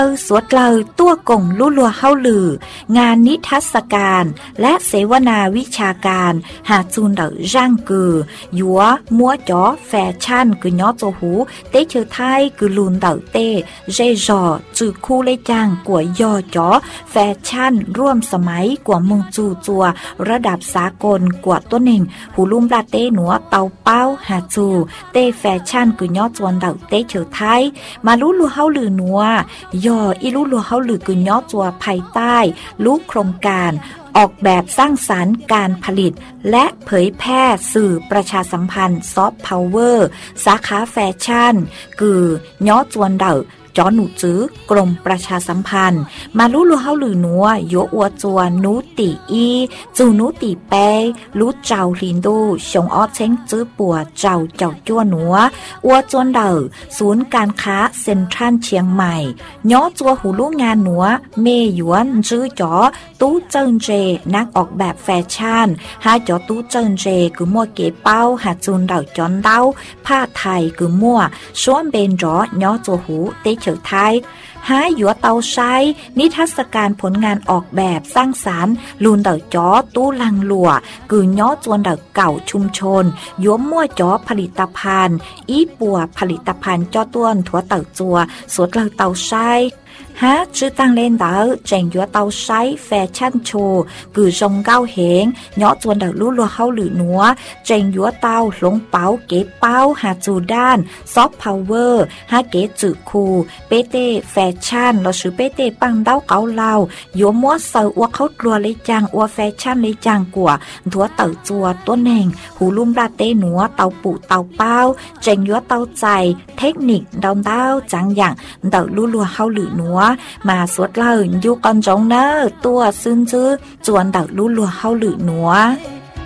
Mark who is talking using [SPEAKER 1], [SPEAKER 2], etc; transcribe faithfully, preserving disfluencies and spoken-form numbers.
[SPEAKER 1] สวดเลอตัวกงลู่ลัวเฮาหลืองานนิทรรศการและเสวนาวิชาการหาจูนเดอร่างกือยัวมัวจ๋อแฟชั่นกือยอโจหูเตเชอไทยกือลูนเดอเตเจจอจือคู่เลยจางกัวยอจ๋อแฟชั่นร่วมสมัยกว่ามุงจูจัวระดับสากลกว่าตัวหนึ่งหูลุ่มปลาเต้หนัวเตาเป้าหาจูเตแฟชั่นกือยอจวนเดอเตเชอไทยมาลู่ลัวเฮาหลือหนัวยออีลู่ลัวเฮาหลือกือยอจัวภายใต้ลูกโครงการออกแบบสร้างสรรค์การผลิตและเผยแพร่สื่อประชาสัมพันธ์ซอฟต์พาวเวอร์สาขาแฟชั่นกือยอจวนเดอจอหนูจื้อกรมประชาสัมพันธ์มาลู่ลัวเฮาหลือหนัวโยอวจัวนูตีอีจูนูตีเปลู่เจ้าลินดูชงออเช้งจื้อปัวเจ้าเจ้าจ้วหนัวอวจวนเดอศูนย์การค้าเซ็นทรัลเชียงใหม่ย้อจัวหูลู่งานหนัวเมหยวนจื้อจ๋อตู้เจิงเจนักออกแบบแฟชั่นหาจ๋อตู้เจิงเจคือมัวเก๋เป้าหาจูนเดาจอนเดาผ้าไทยคือมัวช้วนเบนจ๋อย้อจัวหูเตเฉอไทยหาหยัวเตาใช้นิทรรศการผลงานออกแบบสร้างสรรค์ลูนเดาจ๋อตู้ลังหลัวกือย่อจวนเดาเก่าชุมชนยัวมั่วจ๋อผลิตภัณฑ์อีปัวผลิตภัณฑ์จ้อต้วนถั่วเต่าจัวสวดเลาเตาใช้ฮะชื่อตั้งเล่นเดาเจงยัวเตาใช้แฟชั่นโชว์กือจงเก้าเหงย่อจวนเดาลู่ลัวเฮาหรือหนัวเจงยัวเตาหลงเป๋าเก๋เป้าหาจูด้านซอฟต์พาวเวอร์ฮาเก๋จือคูเปเต้แฟชั่นเราชื่อเปเต้ปังเต้าเกาเหลายัวมัวเซอร์อัวเขากลัวเลยจังอัวแฟชั่นเลยจังกว่าถั่วเต่าจัวตัวแหน่งหูลุ่มราเต้หนัวเตาปูเตาเป้าเจงยัวเตาใจเทคนิคดาวเต้าจังอย่างเดาลู่ลัวเฮาหรือหนัวมาสวดเล่าอยู่ก่อนจงเนอตัวซึ้งจื้อจวนเดาลู่ลัวเฮาหรือหนัว